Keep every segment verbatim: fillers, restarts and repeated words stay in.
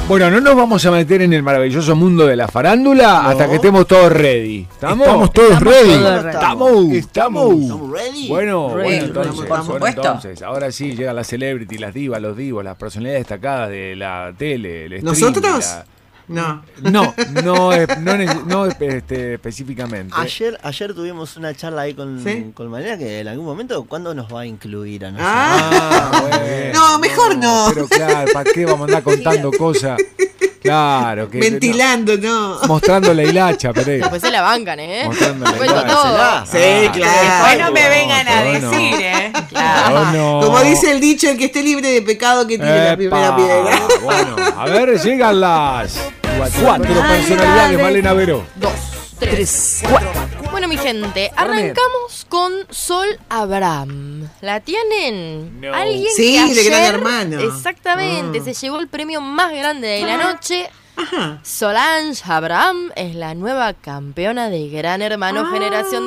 Bueno, no nos vamos a meter en el maravilloso mundo de la farándula no. hasta que estemos todos ready. ¿Estamos? Estamos todos ¿Estamos ready. Todos estamos. Estamos. ¿Estamos ready? Bueno, ready. bueno, entonces, Por bueno, supuesto. entonces, ahora sí llegan las celebrities, las divas, los divos, las personalidades destacadas de la tele, el stream, ¿Nosotros? la... No. No, no, no, no este, específicamente. Ayer, ayer tuvimos una charla ahí con, ¿Sí? con Malena que en algún momento, ¿cuándo nos va a incluir a nosotros? Ah, Ah, bueno, no, mejor no. Pero claro, ¿para qué vamos a andar contando cosas? Claro, que ventilando, no. no. Mostrando la hilacha, Pereira. Después se la bancan, ¿eh? Mostrando la Cuento hilacha. todo. Sí, claro. Después no me vengan a no, no. decir, ¿eh? No, no. Como dice el dicho, el que esté libre de pecado que tiene la primera Epa. piedra. Bueno, a ver, llegan las cuatro personalidades, Malena Vero. Dos, tres, cuatro. Bueno, mi gente, arrancamos con Sol Abraham. ¿La tienen? No. Alguien Sí, que de ayer, Gran Hermano. Exactamente, Ah. se llevó el premio más grande de la noche. Ajá. Solange Abraham es la nueva campeona de Gran Hermano Ah. Generación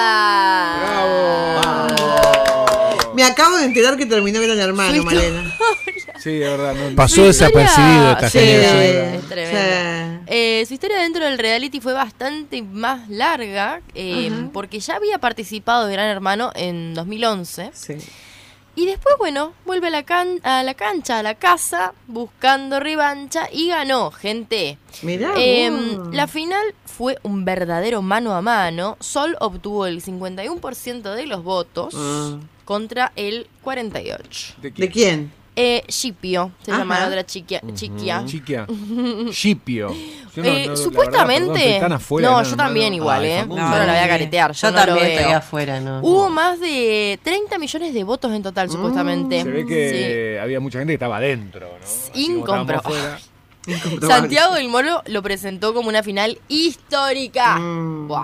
Dorada. ¡Bravo! Me acabo de enterar que terminó Gran Hermano, Su Malena. Sí, de verdad. No, Pasó Su historia- desapercibido esta Sí, generación. es tremendo. Eh, su historia dentro del reality fue bastante más larga eh, Ajá. porque ya había participado de Gran Hermano en dos mil once. Sí. Y después, bueno, vuelve a la, can- a la cancha, a la casa, buscando revancha y ganó, gente. Mirá. Eh, vos. la final fue un verdadero mano a mano. Sol obtuvo el cincuenta y uno por ciento de los votos Ah. contra el cuarenta y ocho por ciento. ¿De ¿De quién? quién? Eh, Shipio, se Ajá. llama la otra chiquia, chiquia. Chiquia. Shipio. Yo no- Eh, no, la supuestamente. verdad, perdón, estoy tan afuera, no, yo también igual, Ay, ¿eh? Facundo. Yo no la voy a caretear. Yo, Yo no lo también veo. estoy afuera, ¿no? Hubo más de treinta millones de votos en total, supuestamente. Se ve que había mucha gente que estaba adentro, ¿no? Así como Incompro- estábamos afuera. Incomprobable. Santiago del Moro lo presentó como una final histórica. Mm. Buah.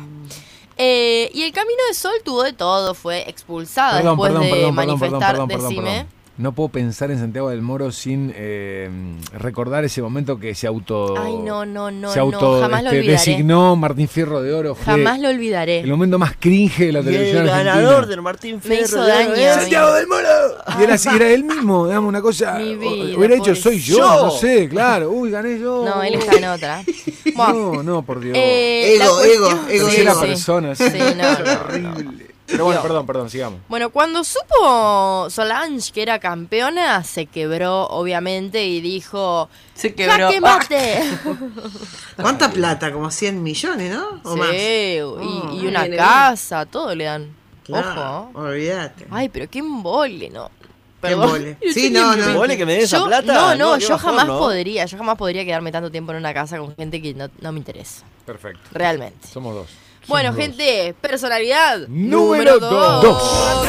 Eh, y el camino de Sol tuvo de todo. Fue expulsada Perdón, después perdón, de perdón, perdón, manifestar. perdón, perdón, Decime. perdón. No puedo pensar en Santiago del Moro sin eh, recordar ese momento que se auto Ay, no, no, no, se no, auto jamás lo este, olvidaré. designó Martín Fierro de Oro. Fue Jamás lo olvidaré. el momento más cringe de la Y televisión el argentina. ganador del Martín Me hizo Fierro de Oro daño, es- amigo. Santiago del Moro. Y era así, era él mismo, digamos, una cosa. Mi vida, hubiera dicho, soy yo, pobrecito. no sé, claro. Uy, gané yo. No, él está en otra. Buah. No, no, por Dios. Eh, la Ego, ego, cuestión- ego, Tercera ego. persona, sí. Sí, no, no, no. Horrible. Pero bueno, perdón, perdón, sigamos. Bueno, cuando supo Solange que era campeona, se quebró, obviamente, y dijo: Se quebró. ¡Jaque mate! ¿Cuánta plata? Como cien millones, ¿no? ¿O Sí, más? y, Oh, y una bien, casa, todo le dan. Claro, Ojo. olvídate. Ay, pero qué embole, ¿no? Qué embole. Sí, Yo no, tenía- no. ¿Vole que me dé esa Yo- plata? No, no, qué yo bajón, jamás ¿no? podría, yo jamás podría quedarme tanto tiempo en una casa con gente que no, no me interesa. Perfecto. Realmente. Somos dos. Bueno, Somos gente, personalidad Número dos. dos.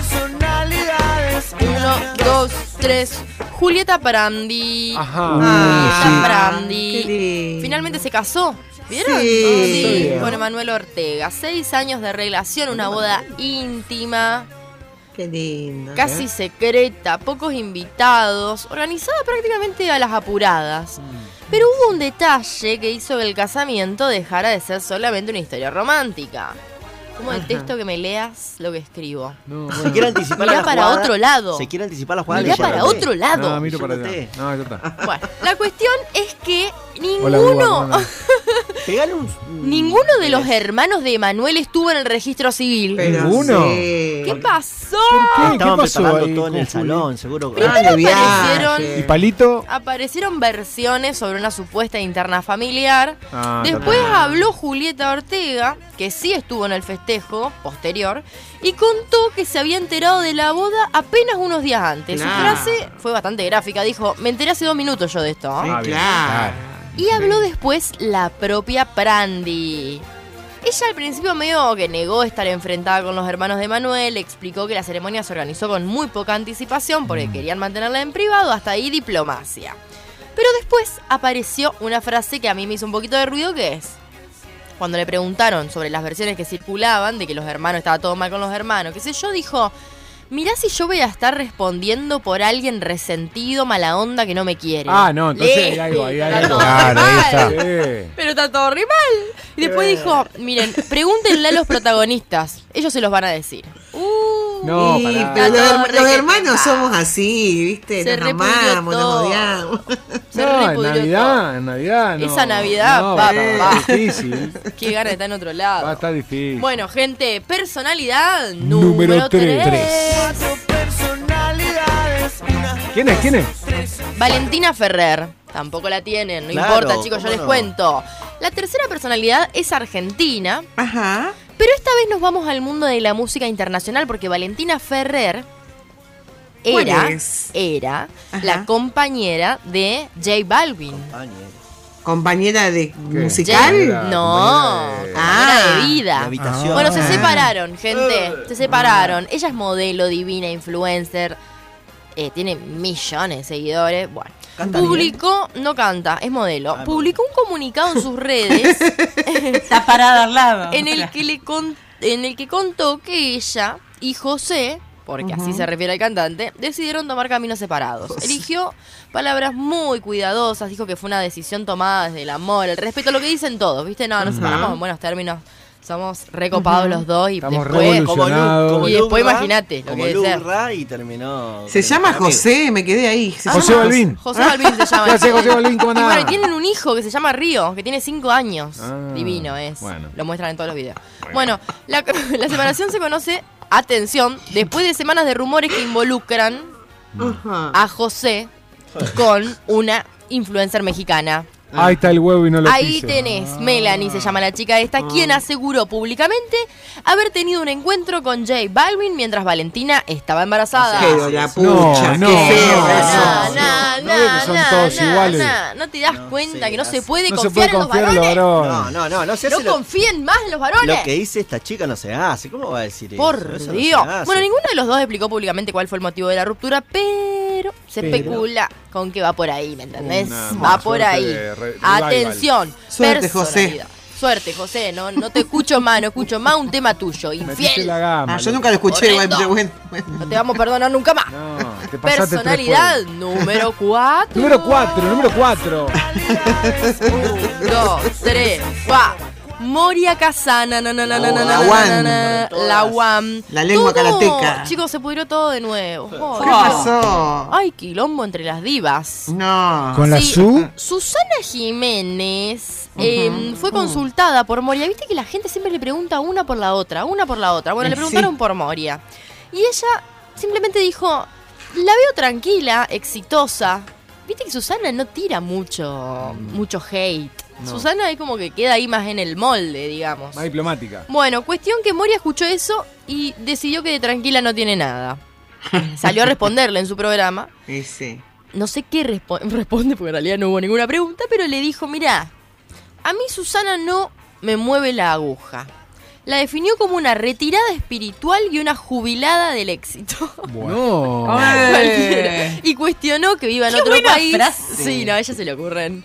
Uno, dos, tres. Julieta Prandi. dos. Ajá. Julieta Ah, Prandi. qué lindo. Finalmente se casó. ¿Vieron? Sí. Con Emanuel Ortega. Seis años de relación, una boda íntima, Qué lindo. casi secreta, pocos invitados, organizada prácticamente a las apuradas. Pero hubo un detalle que hizo que el casamiento dejara de ser solamente una historia romántica. ¿Cómo Ajá. detesto que me leas lo que escribo? No, Se bueno. quiere anticipar Mirá la para jugada. otro lado. Se quiere anticipar la jugada. Mirá para leyéndote. otro lado. No, miro para allá. Leyéndote. No, ya está. Bueno, la cuestión es que Hola, ninguno, Buba, Pegale un... ninguno de los hermanos de Emanuel estuvo en el registro civil. Pero ¿Ninguno? sí. ¿Qué pasó? ¿Qué? Estaban pasó preparando ahí todo en con el Juli? salón, seguro. Ah, Primero de viaje. aparecieron- ¿Y Palito? Aparecieron versiones sobre una supuesta interna familiar. Ah, Después está bien. habló Julieta Ortega, que sí estuvo en el festejo posterior, y contó que se había enterado de la boda apenas unos días antes. Su Claro. frase fue bastante gráfica, dijo: me enteré hace dos minutos yo de esto. Sí, Ah, bien, claro. Y habló después la propia Prandi. Ella al principio medio que negó estar enfrentada con los hermanos de Manuel, explicó que la ceremonia se organizó con muy poca anticipación porque querían mantenerla en privado, hasta ahí diplomacia. Pero después apareció una frase que a mí me hizo un poquito de ruido, que es: cuando le preguntaron sobre las versiones que circulaban, de que los hermanos, estaba todo mal con los hermanos, qué sé yo, dijo: mirá si yo voy a estar respondiendo por alguien resentido, mala onda, que no me quiere. Ah, no, entonces Le- hay algo, hay está algo. todo Claro, ahí mal. está. Sí. Pero está todo re mal. Y después dijo: miren, pregúntenle a los protagonistas, ellos se los van a decir. Uh, No, Y- pará. pero Está los, todo her- re los que hermanos te somos así, ¿viste? Se Nos repudrió amamos, nos todo. odiamos. Se No, en repudrió Navidad, en Navidad no. Esa Navidad, no, va, está va. difícil. todo. Qué gana de estar en otro lado. Va a estar difícil. Bueno, gente, personalidad Número número tres. tres. ¿Quién es? ¿Quién es? Valentina Ferrer. Tampoco la tienen, no Claro, importa, chicos, yo ¿cómo les no? cuento. La tercera personalidad es argentina, Ajá. pero esta vez nos vamos al mundo de la música internacional porque Valentina Ferrer ¿Cuál era, es? era Ajá. la compañera de J Balvin. ¿Compañera de ¿Qué? musical? Era No, compañera de- compañera Ah. de vida. De habitación. Bueno, se Ah. separaron, gente. Se separaron. Ella es modelo, divina, influencer. eh, tiene millones de seguidores. Bueno, ¿Canta publicó, no canta, es modelo. Ah, Publicó un comunicado en sus redes Está parada al lado. en el que le con- en el que contó que ella y José, porque así se refiere al cantante, decidieron tomar caminos separados. Eligió palabras muy cuidadosas, dijo que fue una decisión tomada desde el amor, el respeto, lo que dicen todos, ¿viste? No, nos separamos en buenos términos. Somos recopados los dos y Estamos después, revolucionados. Como Lu- como y después Lurra, imagínate lo como que debe ser. Lurra y terminó. Se con llama el amigo. José, me quedé ahí. Se José llama Balvin. José Balvin se llama. Gracias, José Balvin, ¿cómo Y andás? bueno, y tienen un hijo que se llama Río, que tiene cinco años. Ah, Divino es. bueno. Lo muestran en todos los videos. Bueno, la, la separación se conoce, atención, después de semanas de rumores que involucran Ajá. a José con una influencer mexicana. Ahí está el huevo y no lo Ahí pise. tenés, Melanie se llama la chica esta, quien aseguró públicamente haber tenido un encuentro con J Balvin mientras Valentina estaba embarazada. Pero la No, pucha, no, qué no, feo no, eso. No, no, no, no veo que son no, todos no, iguales. no. ¿No te das No, cuenta sí, que no se hace- puede No se confiar puede en los confiar en los varones? varones. No, no, no, no se No hace lo, confíen más en los varones. lo que dice esta chica no se hace. ¿Cómo va a decir eso? Por Eso no se Dios. hace. Bueno, ninguno de los dos explicó públicamente cuál fue el motivo de la ruptura, pero se Pero. especula con que va por ahí, ¿me entendés? Una Va mala por suerte ahí. de re- revival. Atención. Suerte, José. personalidad. Suerte, José. No, no te escucho más, no escucho más un tema tuyo. Metiste Infiel. la gama. Ah, yo nunca lo escuché, igual, Horrendo. pero bueno. bueno. No te vamos a perdonar nunca más. No, te pasaste tres Personalidad juegos. número cuatro. Número cuatro, número cuatro. Un, dos, tres, va. Moria Casana, na, na, na, na, Oh, na, la na, Guam. na, na, la Guam. La lengua Todo- karateca. Chicos, se pudrió todo de nuevo. ¿Qué Joder. pasó? Ay, quilombo entre las divas. No. Con la Sí, Su. Susana Jiménez eh, fue consultada por Moria. Viste que la gente siempre le pregunta una por la otra, una por la otra. Bueno, le Sí. preguntaron por Moria. Y ella simplemente dijo, la veo tranquila, exitosa. Viste que Susana no tira mucho, mucho hate. No. Susana es como que queda ahí más en el molde, digamos. Más diplomática. Bueno, cuestión que Moria escuchó eso y decidió que de tranquila no tiene nada. Salió a responderle en su programa. Sí, sí. No sé qué respo- responde, porque en realidad no hubo ninguna pregunta, pero le dijo, mirá, a mí Susana no me mueve la aguja. La definió como una retirada espiritual y una jubilada del éxito. Bueno. Cualquiera. Y cuestionó que viva en Qué otro buena país. frase. Sí, no, a ella se le ocurren.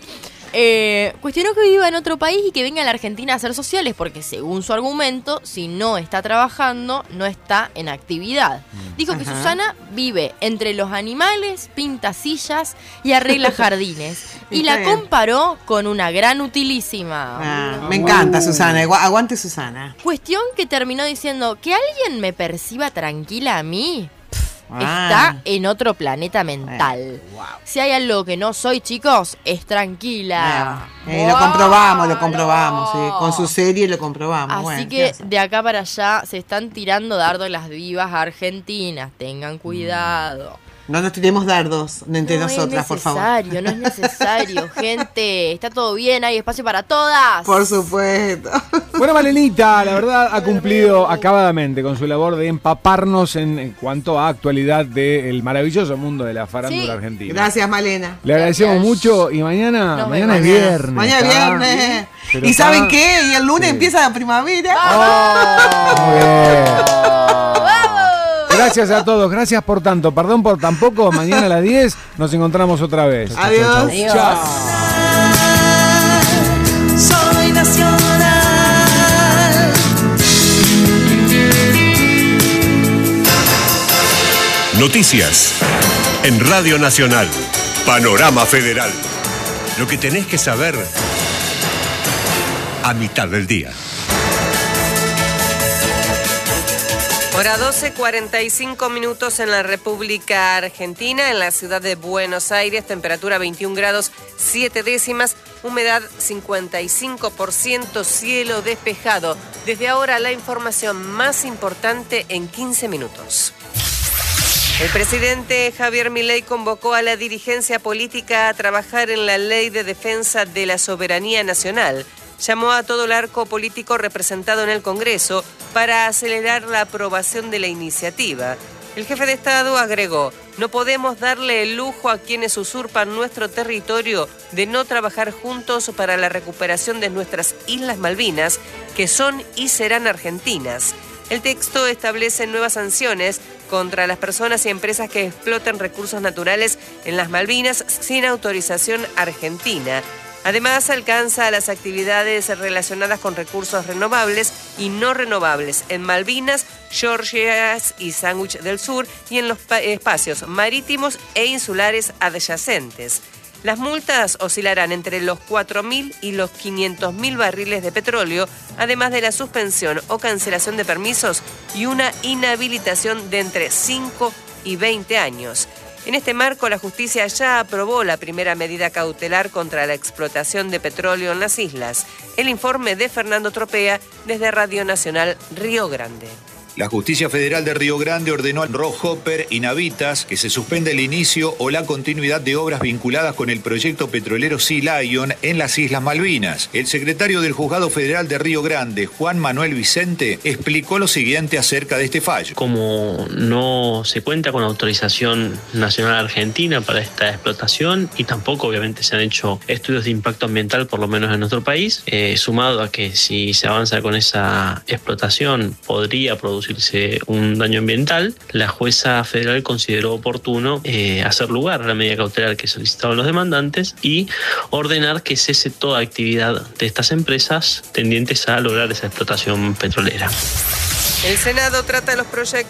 Eh, cuestionó que viva en otro país y que venga a la Argentina a hacer sociales, porque según su argumento, si no está trabajando, no está en actividad. Dijo que Ajá. Susana vive entre los animales, pinta sillas y arregla jardines. Y Está la bien. comparó con una gran utilísima. Ah, me encanta, Susana. Agua- Aguante, Susana. Cuestión que terminó diciendo, que alguien me perciba tranquila a mí, Ah. está en otro planeta mental. Si hay algo que no soy, chicos, es tranquila. Eh, lo ¡Wow! comprobamos, lo comprobamos. Sí. Con su serie lo comprobamos. Así Bueno, ¿qué que hacer? de acá para allá se están tirando dardos las divas argentinas. Tengan cuidado. No nos tiremos dardos entre no nosotras, es por favor. necesario, no es necesario, gente. Está todo bien, hay espacio para todas. Por supuesto. Bueno, Malenita, la verdad ha cumplido acabadamente con su labor de empaparnos en, en cuanto a actualidad del maravilloso mundo de la farándula Sí. argentina. Gracias, Malena. Le agradecemos Gracias. mucho y mañana, Nos mañana es vemos. viernes. Mañana es ¿está? viernes. Pero ¿Y está- saben qué? Y el lunes Sí. empieza la primavera. Muy bien. ¡Vamos! Gracias a todos, gracias por tanto. Perdón por tampoco. Mañana a las diez nos encontramos otra vez. Adiós. Adiós. Chao. Soy nacional. Noticias en Radio Nacional. Panorama Federal. Lo que tenés que saber a mitad del día. Hora doce, cuarenta y cinco minutos en la República Argentina, en la ciudad de Buenos Aires, temperatura veintiún grados siete décimas, humedad cincuenta y cinco por ciento, cielo despejado. Desde ahora la información más importante en quince minutos. El presidente Javier Milei convocó a la dirigencia política a trabajar en la ley de defensa de la soberanía nacional. Llamó a todo el arco político representado en el Congreso para acelerar la aprobación de la iniciativa. El jefe de Estado agregó: no podemos darle el lujo a quienes usurpan nuestro territorio de no trabajar juntos para la recuperación de nuestras Islas Malvinas, que son y serán argentinas. El texto establece nuevas sanciones contra las personas y empresas que exploten recursos naturales en las Malvinas sin autorización argentina. Además, alcanza a las actividades relacionadas con recursos renovables y no renovables en Malvinas, Georgias y Sandwich del Sur y en los espacios marítimos e insulares adyacentes. Las multas oscilarán entre los cuatro mil y los quinientos mil barriles de petróleo, además de la suspensión o cancelación de permisos y una inhabilitación de entre cinco y veinte años. En este marco, la justicia ya aprobó la primera medida cautelar contra la explotación de petróleo en las islas. El informe de Fernando Tropea desde Radio Nacional Río Grande. La Justicia Federal de Río Grande ordenó a Rohopper y Navitas que se suspenda el inicio o la continuidad de obras vinculadas con el proyecto petrolero Sea Lion en las Islas Malvinas. El secretario del Juzgado Federal de Río Grande, Juan Manuel Vicente, explicó lo siguiente acerca de este fallo. Como no se cuenta con autorización nacional argentina para esta explotación y tampoco obviamente se han hecho estudios de impacto ambiental, por lo menos en nuestro país, eh, sumado a que si se avanza con esa explotación podría producir un daño ambiental, la jueza federal consideró oportuno eh, hacer lugar a la medida cautelar que solicitaban los demandantes y ordenar que cese toda actividad de estas empresas tendientes a lograr esa explotación petrolera. El Senado trata los proyectos